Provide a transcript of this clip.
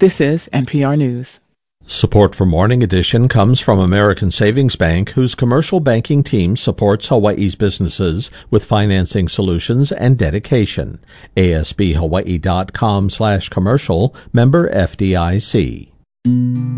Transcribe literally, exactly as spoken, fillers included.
This is N P R News. Support for Morning Edition comes from American Savings Bank, whose commercial banking team supports Hawaii's businesses with financing solutions and dedication. A S B Hawaii dot com slash commercial, member F D I C.